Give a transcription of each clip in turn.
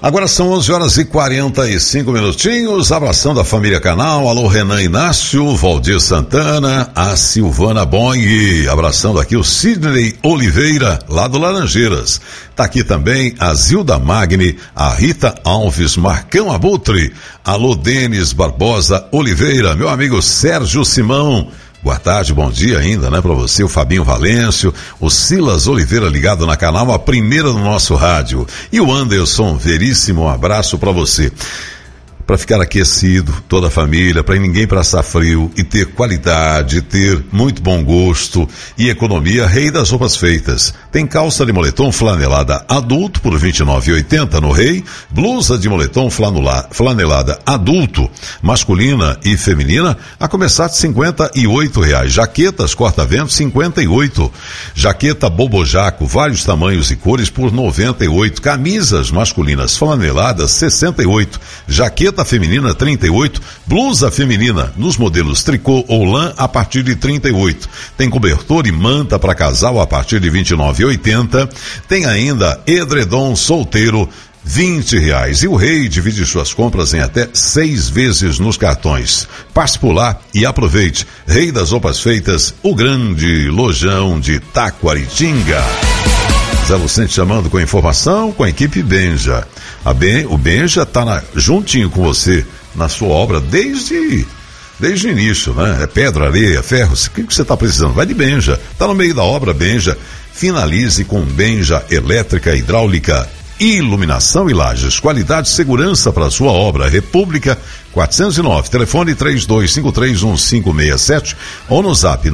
Agora são 11h45 minutinhos, abraçando a família Canal, alô Renan Inácio, Valdir Santana, a Silvana Boing, abraçando aqui o Sidney Oliveira, lá do Laranjeiras. Tá aqui também a Zilda Magni, a Rita Alves, Marcão Abutre, alô Denis Barbosa Oliveira, meu amigo Sérgio Simão. Boa tarde, bom dia ainda, né, pra você, o Fabinho Valêncio, o Silas Oliveira ligado na Canal, a primeira no nosso rádio, e o Anderson Veríssimo, um abraço pra você. Para ficar aquecido, toda a família, para ninguém passar frio e ter qualidade, ter muito bom gosto e economia, Rei das Roupas Feitas. Tem calça de moletom flanelada adulto por R$ 29,80 no Rei, blusa de moletom flanelada adulto, masculina e feminina, a começar de R$ 58,00. Jaquetas corta-vento, 58. Jaqueta bobojaco, vários tamanhos e cores por 98. Camisas masculinas flaneladas, 68. Jaqueta feminina 38, blusa feminina nos modelos tricô ou lã a partir de 38. Tem cobertor e manta para casal a partir de R$ 29,80. Tem ainda edredom solteiro R$20. E o Rei divide suas compras em até 6 vezes nos cartões. Passe por lá e aproveite. Rei das Roupas Feitas, o grande lojão de Taquaritinga. Zé Lucente chamando com informação com a equipe Benja. O Benja está juntinho com você na sua obra desde o início, né? É pedra, areia, ferro, o que você está precisando? Vai de Benja. Está no meio da obra, Benja. Finalize com Benja Elétrica, Hidráulica, Iluminação e Lajes. Qualidade e segurança para a sua obra. República 409, telefone 32531567 ou no zap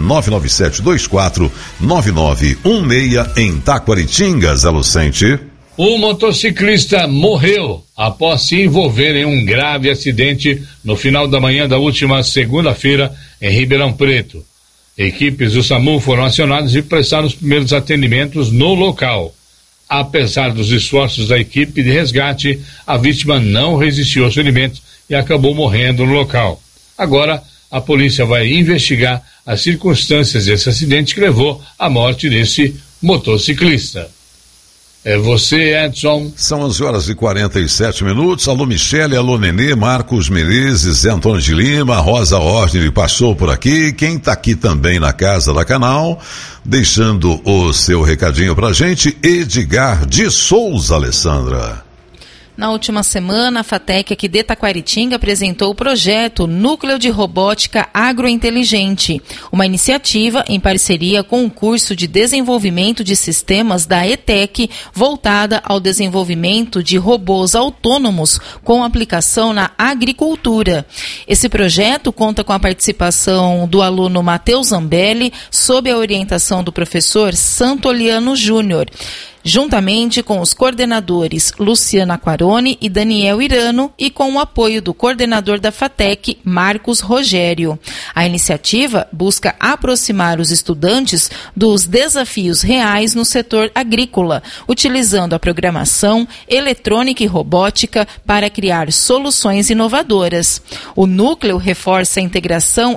997249916 em Taquaritinga, Zé Lucente. O motociclista morreu após se envolver em um grave acidente no final da manhã da última segunda-feira em Ribeirão Preto. Equipes do SAMU foram acionadas e prestaram os primeiros atendimentos no local. Apesar dos esforços da equipe de resgate, a vítima não resistiu aos ferimentos e acabou morrendo no local. Agora, a polícia vai investigar as circunstâncias desse acidente que levou à morte desse motociclista. É você, Edson. São 11h47. Alô, Michele, alô, Nenê, Marcos Menezes, Zé Antônio de Lima, Rosa Ordem passou por aqui. Quem tá aqui também na casa da Canal, deixando o seu recadinho pra gente, Edgar de Souza, Alessandra. Na última semana, a FATEC aqui de Taquaritinga apresentou o projeto Núcleo de Robótica Agrointeligente, uma iniciativa em parceria com o curso de desenvolvimento de sistemas da ETEC, voltada ao desenvolvimento de robôs autônomos com aplicação na agricultura. Esse projeto conta com a participação do aluno Matheus Zambelli, sob a orientação do professor Santoliano Júnior, juntamente com os coordenadores Luciana Quaroni e Daniel Irano e com o apoio do coordenador da FATEC, Marcos Rogério. A iniciativa busca aproximar os estudantes dos desafios reais no setor agrícola, utilizando a programação, eletrônica e robótica para criar soluções inovadoras. O núcleo reforça a integração